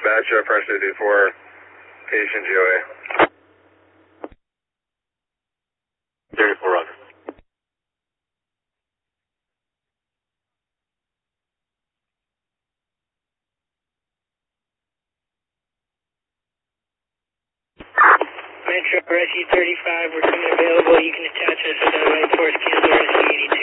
Bachelor Press 84, patient GOA. 34 Roger. Metro Rescue 35, we're coming available. You can attach us at that right source, cancel Rescue 82.